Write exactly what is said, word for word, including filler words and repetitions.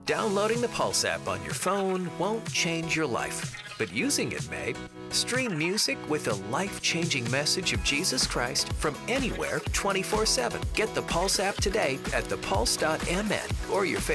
Downloading the Pulse app on your phone won't change your life, but using it may. Stream music with a life-changing message of Jesus Christ from anywhere twenty-four seven. Get the Pulse app today at the pulse dot m n or your favorite